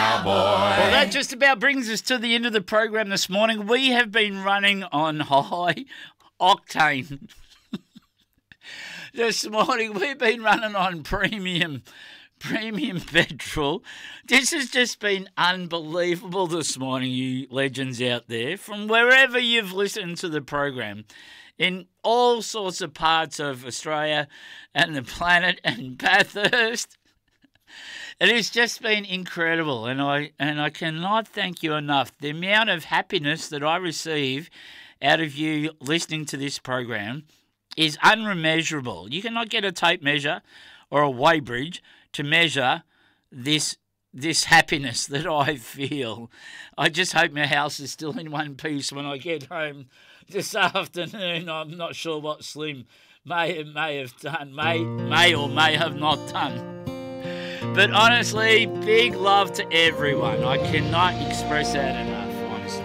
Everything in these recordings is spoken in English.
cowboy. Well, that just about brings us to the end of the program this morning. We have been running on high octane. This morning we've been running on premium petrol. This has just been unbelievable this morning, you legends out there, from wherever you've listened to the program, in all sorts of parts of Australia and the planet and Bathurst. It has just been incredible, and I cannot thank you enough. The amount of happiness that I receive out of you listening to this program is unmeasurable. You cannot get a tape measure or a weighbridge to measure this happiness that I feel. I just hope my house is still in one piece when I get home this afternoon. I'm not sure what Slim may have done, may or may have not done. But honestly, big love to everyone. I cannot express that enough, honestly.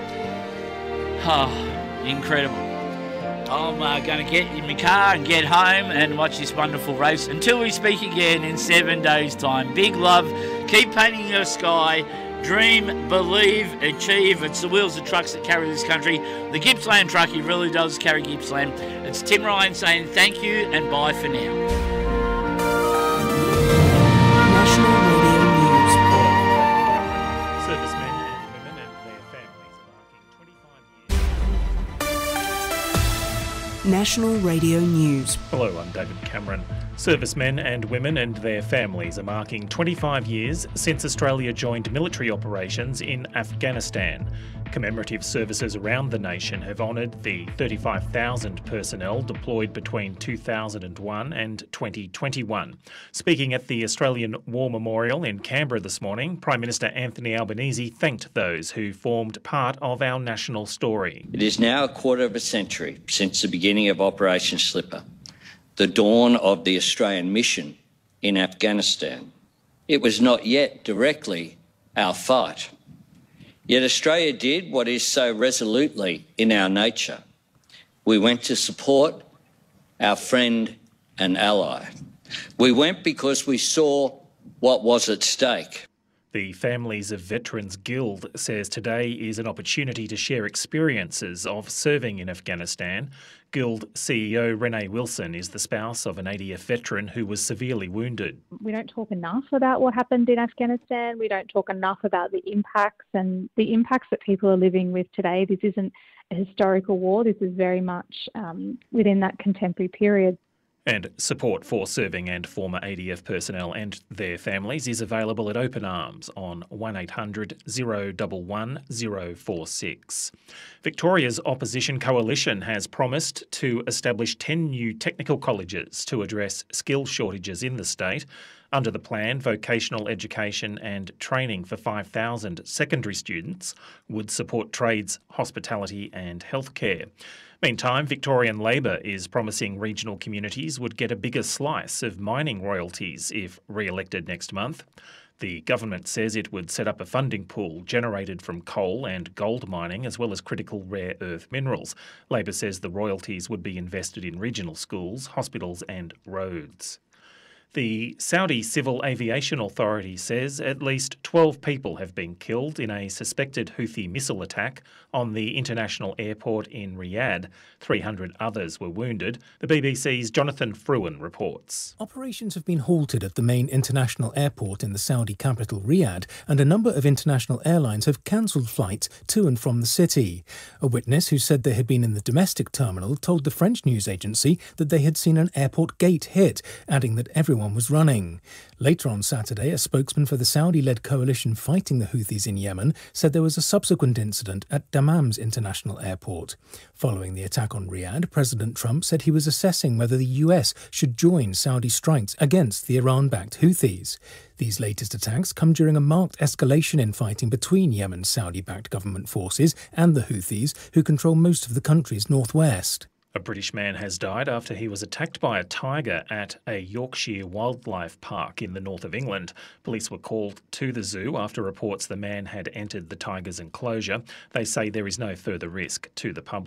Oh, incredible. I'm going to get in my car and get home and watch this wonderful race until we speak again in 7 days' time. Big love. Keep painting your sky. Dream, believe, achieve. It's the wheels of trucks that carry this country. The Gippsland truckie really does carry Gippsland. It's Tim Ryan saying thank you and bye for now. National Radio News. Servicemen and women and their families marking 25 years. National Radio News. Hello, I'm David Cameron. Servicemen and women and their families are marking 25 years since Australia joined military operations in Afghanistan. Commemorative services around the nation have honoured the 35,000 personnel deployed between 2001 and 2021. Speaking at the Australian War Memorial in Canberra this morning, Prime Minister Anthony Albanese thanked those who formed part of our national story. It is now a quarter of a century since the beginning of Operation Slipper, the dawn of the Australian mission in Afghanistan. It was not yet directly our fight. Yet Australia did what is so resolutely in our nature. We went to support our friend and ally. We went because we saw what was at stake. The Families of Veterans Guild says today is an opportunity to share experiences of serving in Afghanistan. Guild CEO Renee Wilson is the spouse of an ADF veteran who was severely wounded. We don't talk enough about what happened in Afghanistan. We don't talk enough about the impacts that people are living with today. This isn't a historical war. This is very much within that contemporary period. And support for serving and former ADF personnel and their families is available at Open Arms on 1800 011 046. Victoria's opposition coalition has promised to establish 10 new technical colleges to address skill shortages in the state. Under the plan, vocational education and training for 5,000 secondary students would support trades, hospitality and healthcare. Meantime, Victorian Labor is promising regional communities would get a bigger slice of mining royalties if re-elected next month. The government says it would set up a funding pool generated from coal and gold mining as well as critical rare earth minerals. Labor says the royalties would be invested in regional schools, hospitals and roads. The Saudi Civil Aviation Authority says at least 12 people have been killed in a suspected Houthi missile attack on the international airport in Riyadh. 300 others were wounded. The BBC's Jonathan Fruin reports. Operations have been halted at the main international airport in the Saudi capital Riyadh, and a number of international airlines have cancelled flights to and from the city. A witness who said they had been in the domestic terminal told the French news agency that they had seen an airport gate hit, adding that everyone was running. Later on Saturday, a spokesman for the Saudi-led coalition fighting the Houthis in Yemen said there was a subsequent incident at Dammam's international airport. Following the attack on Riyadh, President Trump said he was assessing whether the US should join Saudi strikes against the Iran-backed Houthis. These latest attacks come during a marked escalation in fighting between Yemen's Saudi-backed government forces and the Houthis, who control most of the country's northwest. A British man has died after he was attacked by a tiger at a Yorkshire wildlife park in the north of England. Police were called to the zoo after reports the man had entered the tiger's enclosure. They say there is no further risk to the public.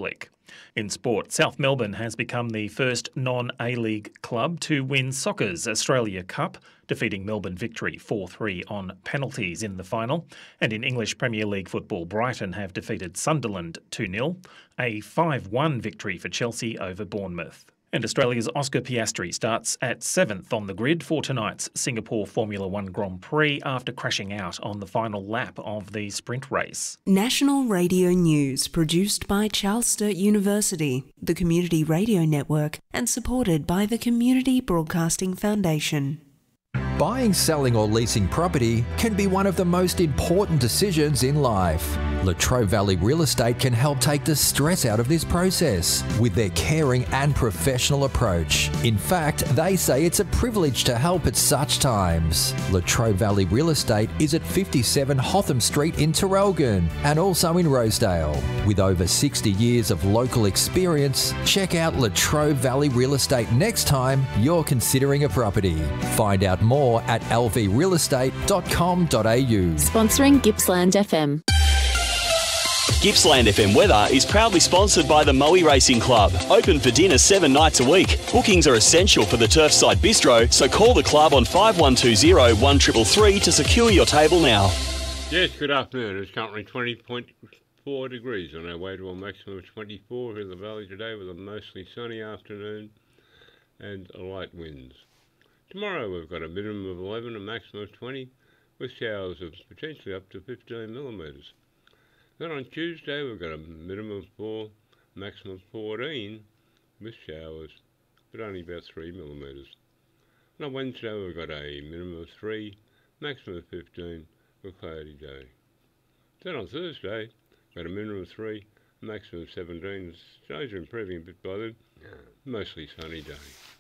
In sport, South Melbourne has become the first non-A-League club to win soccer's Australia Cup, defeating Melbourne Victory 4-3 on penalties in the final. And in English Premier League football, Brighton have defeated Sunderland 2-0, a 5-1 victory for Chelsea over Bournemouth. And Australia's Oscar Piastri starts at 7th on the grid for tonight's Singapore Formula One Grand Prix after crashing out on the final lap of the sprint race. National Radio News produced by Charles Sturt University, the Community Radio Network, and supported by the Community Broadcasting Foundation. Buying, selling or leasing property can be one of the most important decisions in life. Latrobe Valley Real Estate can help take the stress out of this process with their caring and professional approach. In fact, they say it's a privilege to help at such times. Latrobe Valley Real Estate is at 57 Hotham Street in Terrelgan and also in Rosedale. With over 60 years of local experience, check out Latrobe Valley Real Estate next time you're considering a property. Find out more at lvrealestate.com.au. Sponsoring Gippsland FM. Gippsland FM Weather is proudly sponsored by the Moe Racing Club. Open for dinner 7 nights a week. Bookings are essential for the Turfside Bistro, so call the club on 5120 1333 to secure your table now. Yes, good afternoon. It's currently 20.4 degrees on our way to a maximum of 24 here in the valley today with a mostly sunny afternoon and light winds. Tomorrow we've got a minimum of 11 and maximum of 20 with showers of potentially up to 15 millimetres. Then on Tuesday we've got a minimum of 4, maximum of 14 with showers, but only about 3 millimetres. And on Wednesday we've got a minimum of 3, maximum of 15 with a cloudy day. Then on Thursday we've got a minimum of 3, maximum of 17. The skies are improving a bit by then, mostly sunny day.